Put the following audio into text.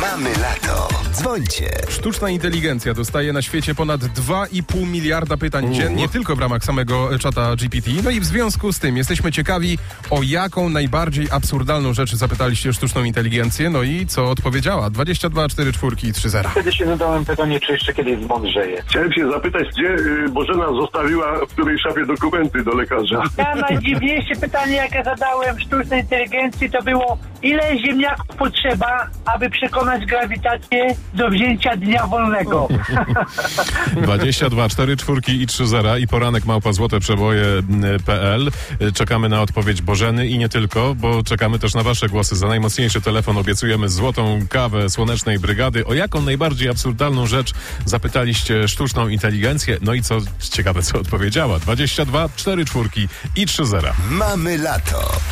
Mamy lato. Dzwońcie. Sztuczna inteligencja dostaje na świecie ponad 2,5 miliarda pytań dziennie, tylko w ramach samego czata GPT. No i w związku z tym jesteśmy ciekawi, o jaką najbardziej absurdalną rzecz zapytaliście sztuczną inteligencję, no i co odpowiedziała. 22 4 4 i 3 0. Wtedy się zadałem pytanie, czy jeszcze kiedyś zmądrzeje. Chciałem się zapytać, gdzie Bożena zostawiła w której szafie dokumenty do lekarza. Ja najdziwniejsze pytanie, jakie zadałem sztucznej inteligencji, to było: ile ziemniaków potrzeba, aby przekonać grawitację do wzięcia dnia wolnego? 22 4 4 i 3 0 i poranek @złoteprzeboje.pl. Czekamy na odpowiedź Bożeny i nie tylko, bo czekamy też na wasze głosy. Za najmocniejszy telefon obiecujemy złotą kawę Słonecznej Brygady. O jaką najbardziej absurdalną rzecz zapytaliście sztuczną inteligencję? No i co ciekawe, co odpowiedziała. 22 4 4 i 3 0. Mamy lato.